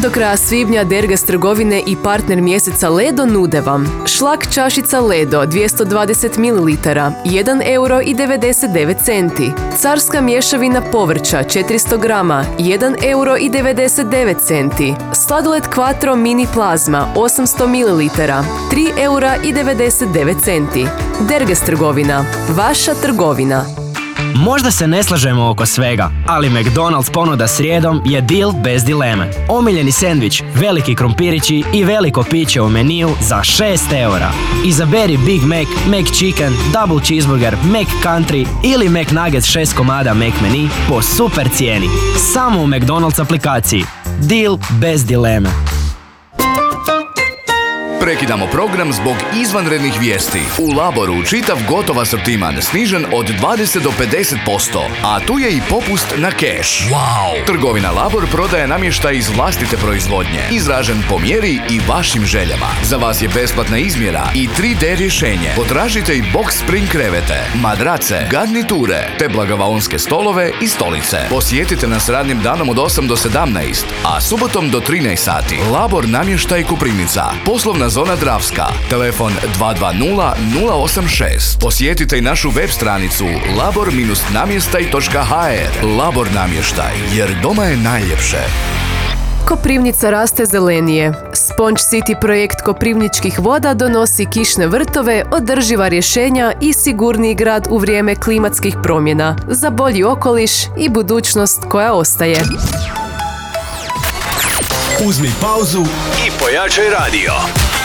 Do kraja svibnja Dergas trgovine i partner mjeseca Ledo nude vam šlak čašica Ledo 220 ml, 1,99 €. Carska mješavina povrća 400 grama, 1,99 €. Sladoled Quattro mini plazma 800 ml, 3,99 €. Dergas trgovina, vaša trgovina. Možda se ne slažemo oko svega, ali McDonald's ponuda srijedom je deal bez dileme. Omiljeni sendvič, veliki krompirići i veliko piće u meniju za 6 €. Izaberi Big Mac, McChicken, Double Cheeseburger, McCountry ili McNuggets 6 komada McMenu po super cijeni. Samo u McDonald's aplikaciji. Deal bez dileme. Prekidamo program zbog izvanrednih vijesti. U Laboru čitav gotov asortiman snižen od 20 do 50%, a tu je i popust na keš. Wow! Trgovina Labor prodaje namještaj iz vlastite proizvodnje, izražen po mjeri i vašim željama. Za vas je besplatna izmjera i 3D rješenje. Potražite i box spring krevete, madrace, garniture, te blagavaonske stolove i stolice. Posjetite nas radnim danom od 8 do 17, a subotom do 13 sati. Labor namještaj Koprivnica. Poslovna zona Dravska. Telefon 220 086. Posjetite i našu web stranicu labor-namjestaj.hr. Labor namještaj, jer doma je najljepše. Koprivnica raste zelenije. Sponge City projekt Koprivničkih voda donosi kišne vrtove, održiva rješenja i sigurniji grad u vrijeme klimatskih promjena za bolji okoliš i budućnost koja ostaje. Uzmi pauzu i pojačaj radio.